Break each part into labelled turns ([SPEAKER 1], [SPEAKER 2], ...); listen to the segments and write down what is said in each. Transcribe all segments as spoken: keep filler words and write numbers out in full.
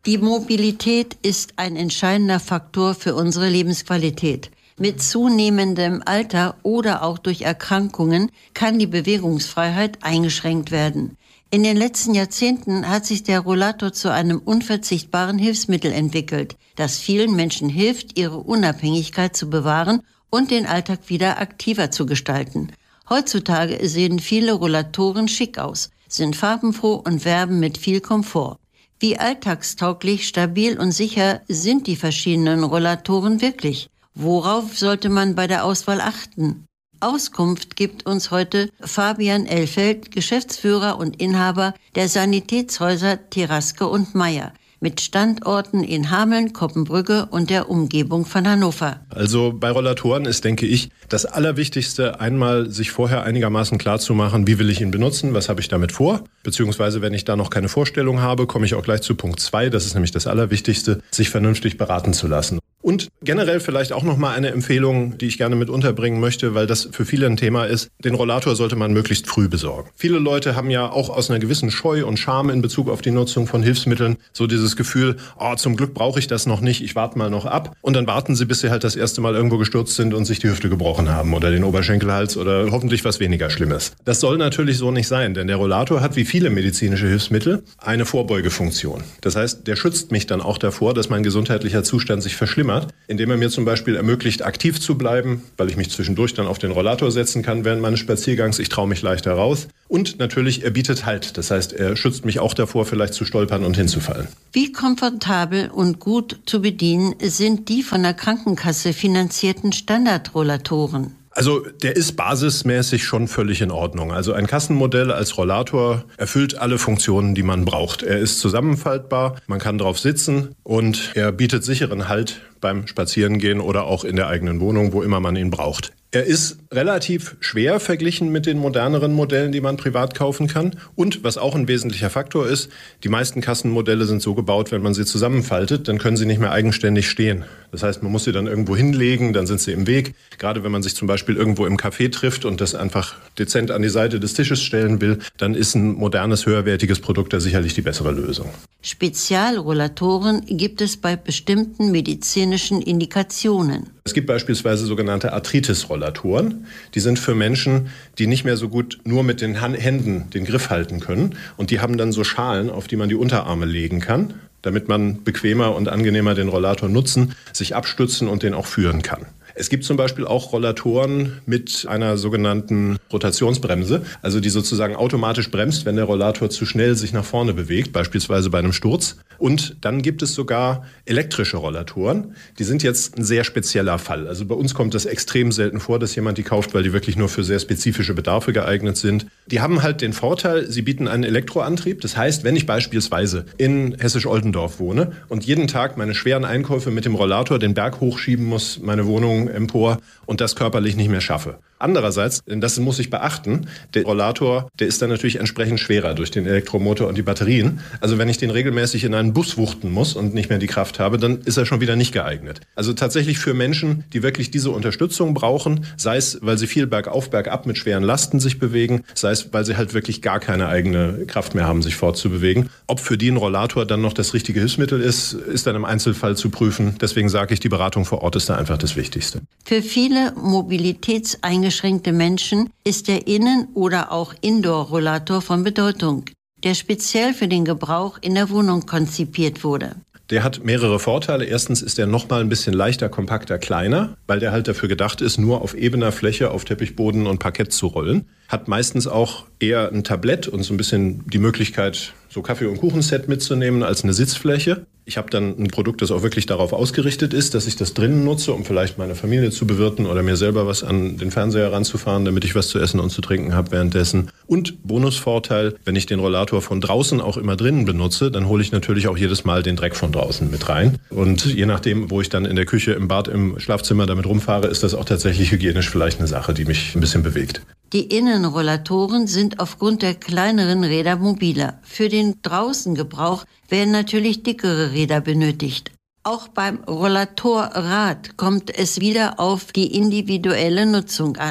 [SPEAKER 1] Die Mobilität ist ein entscheidender Faktor für unsere Lebensqualität. Mit zunehmendem Alter oder auch durch Erkrankungen kann die Bewegungsfreiheit eingeschränkt werden. In den letzten Jahrzehnten hat sich der Rollator zu einem unverzichtbaren Hilfsmittel entwickelt, das vielen Menschen hilft, ihre Unabhängigkeit zu bewahren und den Alltag wieder aktiver zu gestalten. Heutzutage sehen viele Rollatoren schick aus, sind farbenfroh und werben mit viel Komfort. Wie alltagstauglich, stabil und sicher sind die verschiedenen Rollatoren wirklich? Worauf sollte man bei der Auswahl achten? Auskunft gibt uns heute Fabian Elfeld, Geschäftsführer und Inhaber der Sanitätshäuser Teraske und Meyer, mit Standorten in Hameln, Koppenbrügge und der Umgebung von Hannover.
[SPEAKER 2] Also bei Rollatoren ist, denke ich, das Allerwichtigste, einmal sich vorher einigermaßen klar zu machen, wie will ich ihn benutzen, was habe ich damit vor, beziehungsweise wenn ich da noch keine Vorstellung habe, komme ich auch gleich zu Punkt zwei, das ist nämlich das Allerwichtigste, sich vernünftig beraten zu lassen. Und generell vielleicht auch nochmal eine Empfehlung, die ich gerne mit unterbringen möchte, weil das für viele ein Thema ist. Den Rollator sollte man möglichst früh besorgen. Viele Leute haben ja auch aus einer gewissen Scheu und Scham in Bezug auf die Nutzung von Hilfsmitteln so dieses Gefühl, oh, zum Glück brauche ich das noch nicht, ich warte mal noch ab. Und dann warten sie, bis sie halt das erste Mal irgendwo gestürzt sind und sich die Hüfte gebrochen haben oder den Oberschenkelhals oder hoffentlich was weniger Schlimmes. Das soll natürlich so nicht sein, denn der Rollator hat wie viele medizinische Hilfsmittel eine Vorbeugefunktion. Das heißt, der schützt mich dann auch davor, dass mein gesundheitlicher Zustand sich verschlimmert, indem er mir zum Beispiel ermöglicht, aktiv zu bleiben, weil ich mich zwischendurch dann auf den Rollator setzen kann während meines Spaziergangs. Ich traue mich leichter raus. Und natürlich, er bietet Halt. Das heißt, er schützt mich auch davor, vielleicht zu stolpern und hinzufallen.
[SPEAKER 1] Wie komfortabel und gut zu bedienen sind die von der Krankenkasse finanzierten Standardrollatoren?
[SPEAKER 2] Also der ist basismäßig schon völlig in Ordnung. Also ein Kassenmodell als Rollator erfüllt alle Funktionen, die man braucht. Er ist zusammenfaltbar, man kann drauf sitzen und er bietet sicheren Halt beim Spazierengehen oder auch in der eigenen Wohnung, wo immer man ihn braucht. Er ist relativ schwer verglichen mit den moderneren Modellen, die man privat kaufen kann. Und was auch ein wesentlicher Faktor ist, die meisten Kassenmodelle sind so gebaut, wenn man sie zusammenfaltet, dann können sie nicht mehr eigenständig stehen. Das heißt, man muss sie dann irgendwo hinlegen, dann sind sie im Weg. Gerade wenn man sich zum Beispiel irgendwo im Café trifft und das einfach dezent an die Seite des Tisches stellen will, dann ist ein modernes, höherwertiges Produkt da sicherlich die bessere Lösung.
[SPEAKER 1] Spezialrollatoren gibt es bei bestimmten medizinischen Indikationen.
[SPEAKER 2] Es gibt beispielsweise sogenannte Arthritis-Rollatoren. Die sind für Menschen, die nicht mehr so gut nur mit den Händen den Griff halten können. Und die haben dann so Schalen, auf die man die Unterarme legen kann, damit man bequemer und angenehmer den Rollator nutzen, sich abstützen und den auch führen kann. Es gibt zum Beispiel auch Rollatoren mit einer sogenannten Rotationsbremse, also die sozusagen automatisch bremst, wenn der Rollator zu schnell sich nach vorne bewegt, beispielsweise bei einem Sturz. Und dann gibt es sogar elektrische Rollatoren. Die sind jetzt ein sehr spezieller Fall. Also bei uns kommt das extrem selten vor, dass jemand die kauft, weil die wirklich nur für sehr spezifische Bedarfe geeignet sind. Die haben halt den Vorteil, sie bieten einen Elektroantrieb. Das heißt, wenn ich beispielsweise in Hessisch-Oldendorf wohne und jeden Tag meine schweren Einkäufe mit dem Rollator den Berg hochschieben muss, meine Wohnung empor und das körperlich nicht mehr schaffe. Andererseits, denn das muss ich beachten, der Rollator, der ist dann natürlich entsprechend schwerer durch den Elektromotor und die Batterien. Also wenn ich den regelmäßig in einen Bus wuchten muss und nicht mehr die Kraft habe, dann ist er schon wieder nicht geeignet. Also tatsächlich für Menschen, die wirklich diese Unterstützung brauchen, sei es, weil sie viel bergauf, bergab mit schweren Lasten sich bewegen, sei es, weil sie halt wirklich gar keine eigene Kraft mehr haben, sich fortzubewegen. Ob für die ein Rollator dann noch das richtige Hilfsmittel ist, ist dann im Einzelfall zu prüfen. Deswegen sage ich, die Beratung vor Ort ist da einfach das Wichtigste.
[SPEAKER 1] Für viele mobilitätseingeschränkte Menschen ist der Innen- oder auch Indoor-Rollator von Bedeutung, der speziell für den Gebrauch in der Wohnung konzipiert wurde.
[SPEAKER 2] Der hat mehrere Vorteile. Erstens ist er noch mal ein bisschen leichter, kompakter, kleiner, weil der halt dafür gedacht ist, nur auf ebener Fläche, auf Teppichboden und Parkett zu rollen. Hat meistens auch eher ein Tablett und so ein bisschen die Möglichkeit, so Kaffee- und Kuchenset mitzunehmen als eine Sitzfläche. Ich habe dann ein Produkt, das auch wirklich darauf ausgerichtet ist, dass ich das drinnen nutze, um vielleicht meine Familie zu bewirten oder mir selber was an den Fernseher ranzufahren, damit ich was zu essen und zu trinken habe währenddessen. Und Bonusvorteil, wenn ich den Rollator von draußen auch immer drinnen benutze, dann hole ich natürlich auch jedes Mal den Dreck von draußen mit rein. Und je nachdem, wo ich dann in der Küche, im Bad, im Schlafzimmer damit rumfahre, ist das auch tatsächlich hygienisch vielleicht eine Sache, die mich ein bisschen bewegt.
[SPEAKER 1] Die Innenrollatoren sind aufgrund der kleineren Räder mobiler. Für den Draußengebrauch werden natürlich dickere Räder benötigt. Auch beim Rollatorrad kommt es wieder auf die individuelle Nutzung an.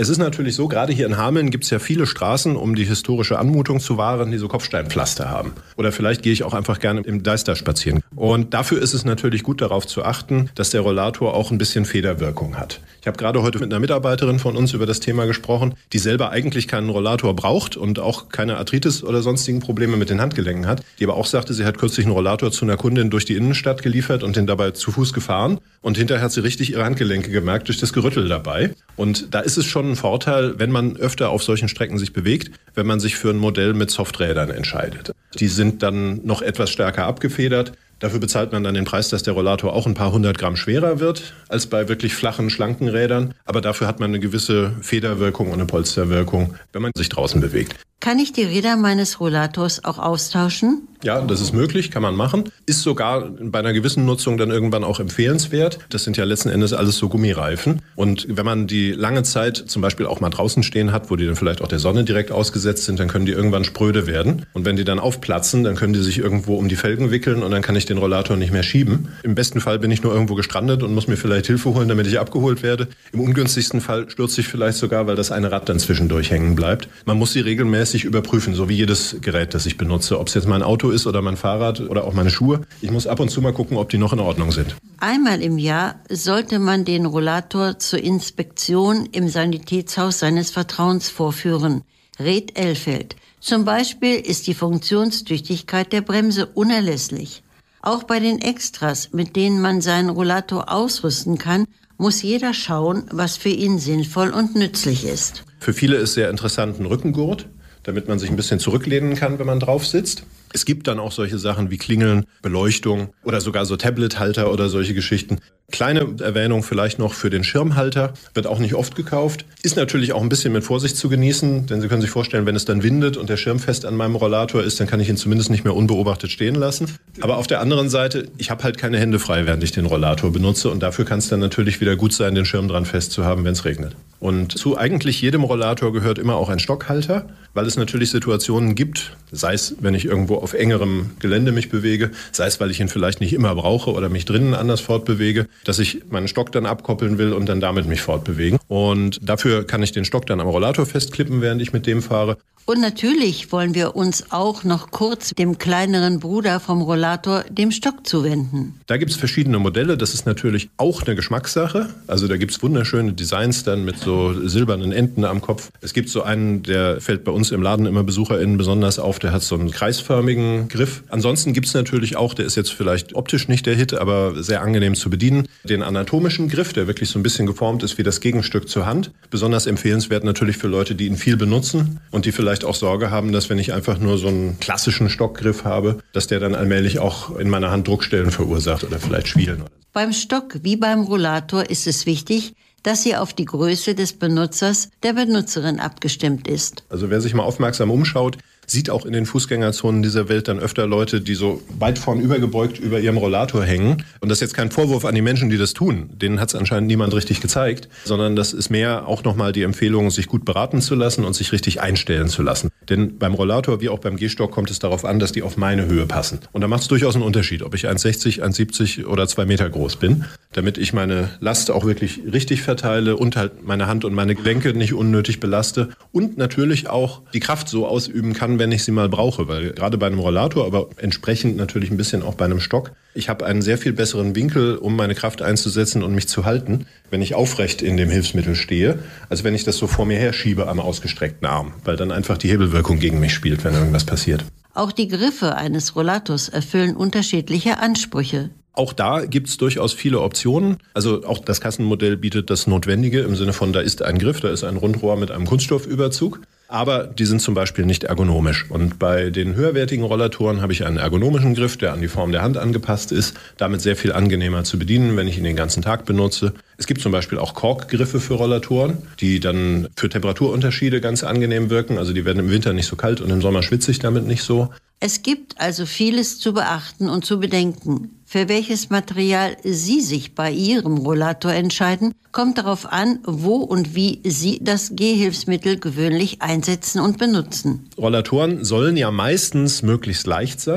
[SPEAKER 2] Es ist natürlich so, gerade hier in Hameln gibt es ja viele Straßen, um die historische Anmutung zu wahren, die so Kopfsteinpflaster haben. Oder vielleicht gehe ich auch einfach gerne im Deister spazieren. Und dafür ist es natürlich gut, darauf zu achten, dass der Rollator auch ein bisschen Federwirkung hat. Ich habe gerade heute mit einer Mitarbeiterin von uns über das Thema gesprochen, die selber eigentlich keinen Rollator braucht und auch keine Arthritis oder sonstigen Probleme mit den Handgelenken hat, die aber auch sagte, sie hat kürzlich einen Rollator zu einer Kundin durch die Innenstadt geliefert und den dabei zu Fuß gefahren. Und hinterher hat sie richtig ihre Handgelenke gemerkt durch das Gerüttel dabei. Und da ist es schon ein Vorteil, wenn man öfter auf solchen Strecken sich bewegt, wenn man sich für ein Modell mit Softrädern entscheidet. Die sind dann noch etwas stärker abgefedert. Dafür bezahlt man dann den Preis, dass der Rollator auch ein paar hundert Gramm schwerer wird als bei wirklich flachen, schlanken Rädern. Aber dafür hat man eine gewisse Federwirkung und eine Polsterwirkung, wenn man sich draußen bewegt.
[SPEAKER 1] Kann ich die Räder meines Rollators auch austauschen?
[SPEAKER 2] Ja, das ist möglich, kann man machen. Ist sogar bei einer gewissen Nutzung dann irgendwann auch empfehlenswert. Das sind ja letzten Endes alles so Gummireifen. Und wenn man die lange Zeit zum Beispiel auch mal draußen stehen hat, wo die dann vielleicht auch der Sonne direkt ausgesetzt sind, dann können die irgendwann spröde werden. Und wenn die dann aufplatzen, dann können die sich irgendwo um die Felgen wickeln und dann kann ich den Rollator nicht mehr schieben. Im besten Fall bin ich nur irgendwo gestrandet und muss mir vielleicht Hilfe holen, damit ich abgeholt werde. Im ungünstigsten Fall stürze ich vielleicht sogar, weil das eine Rad dann zwischendurch hängen bleibt. Man muss sie regelmäßig überprüfen, so wie jedes Gerät, das ich benutze. Ob es jetzt mein Auto ist oder mein Fahrrad oder auch meine Schuhe. Ich muss ab und zu mal gucken, ob die noch in Ordnung sind.
[SPEAKER 1] Einmal im Jahr sollte man den Rollator zur Inspektion im Sanitätshaus seines Vertrauens vorführen, rät Elfeld. Zum Beispiel ist die Funktionstüchtigkeit der Bremse unerlässlich. Auch bei den Extras, mit denen man seinen Rollator ausrüsten kann, muss jeder schauen, was für ihn sinnvoll und nützlich ist.
[SPEAKER 2] Für viele ist sehr interessant ein Rückengurt, damit man sich ein bisschen zurücklehnen kann, wenn man drauf sitzt. Es gibt dann auch solche Sachen wie Klingeln, Beleuchtung oder sogar so Tablet-Halter oder solche Geschichten. Kleine Erwähnung vielleicht noch für den Schirmhalter, wird auch nicht oft gekauft. Ist natürlich auch ein bisschen mit Vorsicht zu genießen, denn Sie können sich vorstellen, wenn es dann windet und der Schirm fest an meinem Rollator ist, dann kann ich ihn zumindest nicht mehr unbeobachtet stehen lassen. Aber auf der anderen Seite, ich habe halt keine Hände frei, während ich den Rollator benutze und dafür kann es dann natürlich wieder gut sein, den Schirm dran festzuhaben, wenn es regnet. Und zu eigentlich jedem Rollator gehört immer auch ein Stockhalter, weil es natürlich Situationen gibt, sei es, wenn ich irgendwo auf engerem Gelände mich bewege, sei es, weil ich ihn vielleicht nicht immer brauche oder mich drinnen anders fortbewege, dass ich meinen Stock dann abkoppeln will und dann damit mich fortbewegen. Und dafür kann ich den Stock dann am Rollator festklippen, während ich mit dem fahre.
[SPEAKER 1] Und natürlich wollen wir uns auch noch kurz dem kleineren Bruder vom Rollator, dem Stock, zuwenden.
[SPEAKER 2] Da gibt es verschiedene Modelle. Das ist natürlich auch eine Geschmackssache. Also da gibt es wunderschöne Designs dann mit so silbernen Enden am Kopf. Es gibt so einen, der fällt bei uns im Laden immer BesucherInnen besonders auf. Der hat so einen kreisförmigen Griff. Ansonsten gibt es natürlich auch, der ist jetzt vielleicht optisch nicht der Hit, aber sehr angenehm zu bedienen, den anatomischen Griff, der wirklich so ein bisschen geformt ist wie das Gegenstück zur Hand. Besonders empfehlenswert natürlich für Leute, die ihn viel benutzen und die vielleicht auch Sorge haben, dass wenn ich einfach nur so einen klassischen Stockgriff habe, dass der dann allmählich auch in meiner Hand Druckstellen verursacht oder vielleicht Schwielen.
[SPEAKER 1] Beim Stock wie beim Rollator ist es wichtig, dass sie auf die Größe des Benutzers, der Benutzerin abgestimmt ist.
[SPEAKER 2] Also wer sich mal aufmerksam umschaut, sieht auch in den Fußgängerzonen dieser Welt dann öfter Leute, die so weit vorn übergebeugt über ihrem Rollator hängen. Und das ist jetzt kein Vorwurf an die Menschen, die das tun. Denen hat es anscheinend niemand richtig gezeigt. Sondern das ist mehr auch nochmal die Empfehlung, sich gut beraten zu lassen und sich richtig einstellen zu lassen. Denn beim Rollator wie auch beim Gehstock kommt es darauf an, dass die auf meine Höhe passen. Und da macht es durchaus einen Unterschied, ob ich eins sechzig, eins siebzig oder zwei Meter groß bin. Damit ich meine Last auch wirklich richtig verteile und halt meine Hand und meine Gelenke nicht unnötig belaste. Und natürlich auch die Kraft so ausüben kann, wenn ich sie mal brauche, weil gerade bei einem Rollator, aber entsprechend natürlich ein bisschen auch bei einem Stock, ich habe einen sehr viel besseren Winkel, um meine Kraft einzusetzen und mich zu halten, wenn ich aufrecht in dem Hilfsmittel stehe, als wenn ich das so vor mir her schiebe am ausgestreckten Arm, weil dann einfach die Hebelwirkung gegen mich spielt, wenn irgendwas passiert.
[SPEAKER 1] Auch die Griffe eines Rollators erfüllen unterschiedliche Ansprüche.
[SPEAKER 2] Auch da gibt es durchaus viele Optionen. Also auch das Kassenmodell bietet das Notwendige im Sinne von, da ist ein Griff, da ist ein Rundrohr mit einem Kunststoffüberzug. Aber die sind zum Beispiel nicht ergonomisch. Und bei den höherwertigen Rollatoren habe ich einen ergonomischen Griff, der an die Form der Hand angepasst ist, damit sehr viel angenehmer zu bedienen, wenn ich ihn den ganzen Tag benutze. Es gibt zum Beispiel auch Korkgriffe für Rollatoren, die dann für Temperaturunterschiede ganz angenehm wirken. Also die werden im Winter nicht so kalt und im Sommer schwitze ich damit nicht so.
[SPEAKER 1] Es gibt also vieles zu beachten und zu bedenken. Für welches Material Sie sich bei Ihrem Rollator entscheiden, kommt darauf an, wo und wie Sie das Gehhilfsmittel gewöhnlich einsetzen und benutzen.
[SPEAKER 2] Rollatoren sollen ja meistens möglichst leicht sein.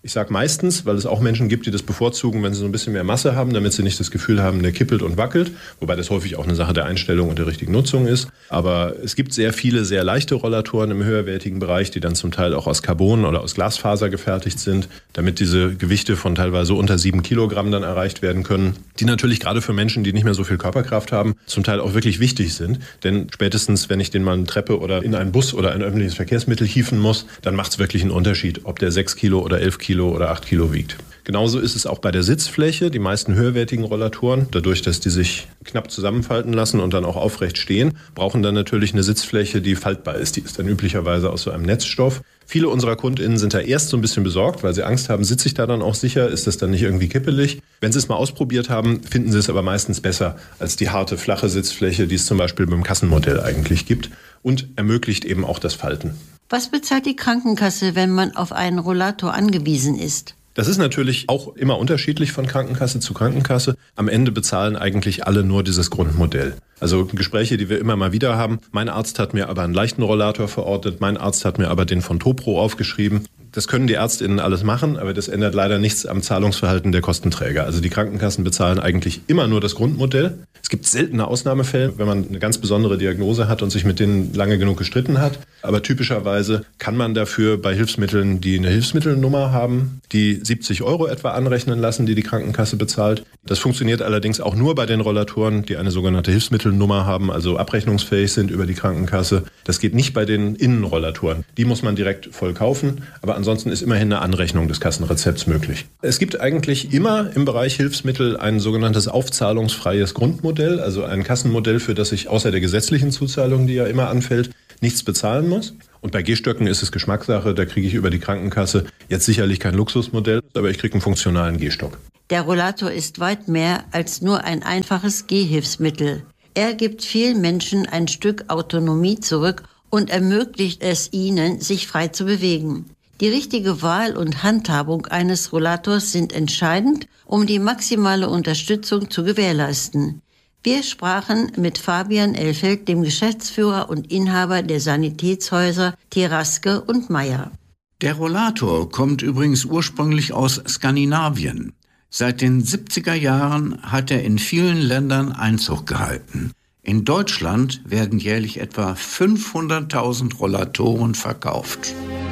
[SPEAKER 2] Ich sage meistens, weil es auch Menschen gibt, die das bevorzugen, wenn sie so ein bisschen mehr Masse haben, damit sie nicht das Gefühl haben, der kippelt und wackelt. Wobei das häufig auch eine Sache der Einstellung und der richtigen Nutzung ist. Aber es gibt sehr viele, sehr leichte Rollatoren im höherwertigen Bereich, die dann zum Teil auch aus Carbon oder aus Glasfaser gefertigt sind, damit diese Gewichte von teilweise unter sieben Kilogramm dann erreicht werden können. Die natürlich gerade für Menschen, die nicht mehr so viel Körperkraft haben, zum Teil auch wirklich wichtig sind. Denn spätestens, wenn ich den mal eine Treppe oder in einen Bus oder ein öffentliches Verkehrsmittel hieven muss, dann macht es wirklich einen Unterschied, ob der sechs Kilo oder elf Kilo oder acht Kilo wiegt. Genauso ist es auch bei der Sitzfläche. Die meisten höherwertigen Rollatoren, dadurch, dass die sich knapp zusammenfalten lassen und dann auch aufrecht stehen, brauchen dann natürlich eine Sitzfläche, die faltbar ist. Die ist dann üblicherweise aus so einem Netzstoff. Viele unserer KundInnen sind da erst so ein bisschen besorgt, weil sie Angst haben, sitze ich da dann auch sicher, ist das dann nicht irgendwie kippelig? Wenn sie es mal ausprobiert haben, finden sie es aber meistens besser als die harte, flache Sitzfläche, die es zum Beispiel beim Kassenmodell eigentlich gibt und ermöglicht eben auch das Falten.
[SPEAKER 1] Was bezahlt die Krankenkasse, wenn man auf einen Rollator angewiesen ist?
[SPEAKER 2] Das ist natürlich auch immer unterschiedlich von Krankenkasse zu Krankenkasse. Am Ende bezahlen eigentlich alle nur dieses Grundmodell. Also Gespräche, die wir immer mal wieder haben. Mein Arzt hat mir aber einen leichten Rollator verordnet, mein Arzt hat mir aber den von Topro aufgeschrieben. Das können die ÄrztInnen alles machen, aber das ändert leider nichts am Zahlungsverhalten der Kostenträger. Also die Krankenkassen bezahlen eigentlich immer nur das Grundmodell. Es gibt seltene Ausnahmefälle, wenn man eine ganz besondere Diagnose hat und sich mit denen lange genug gestritten hat. Aber typischerweise kann man dafür bei Hilfsmitteln, die eine Hilfsmittelnummer haben, die siebzig Euro etwa anrechnen lassen, die die Krankenkasse bezahlt. Das funktioniert allerdings auch nur bei den Rollatoren, die eine sogenannte Hilfsmittelnummer haben, also abrechnungsfähig sind über die Krankenkasse. Das geht nicht bei den Innenrollatoren. Die muss man direkt voll kaufen, aber ansonsten ist immerhin eine Anrechnung des Kassenrezepts möglich. Es gibt eigentlich immer im Bereich Hilfsmittel ein sogenanntes aufzahlungsfreies Grundmodell, also ein Kassenmodell, für das ich außer der gesetzlichen Zuzahlung, die ja immer anfällt, nichts bezahlen muss. Und bei Gehstöcken ist es Geschmackssache, da kriege ich über die Krankenkasse jetzt sicherlich kein Luxusmodell, aber ich kriege einen funktionalen Gehstock.
[SPEAKER 1] Der Rollator ist weit mehr als nur ein einfaches Gehhilfsmittel. Er gibt vielen Menschen ein Stück Autonomie zurück und ermöglicht es ihnen, sich frei zu bewegen. Die richtige Wahl und Handhabung eines Rollators sind entscheidend, um die maximale Unterstützung zu gewährleisten. Wir sprachen mit Fabian Elfeld, dem Geschäftsführer und Inhaber der Sanitätshäuser Tiraske und Meyer.
[SPEAKER 3] Der Rollator kommt übrigens ursprünglich aus Skandinavien. Seit den siebziger Jahren hat er in vielen Ländern Einzug gehalten. In Deutschland werden jährlich etwa fünfhunderttausend Rollatoren verkauft.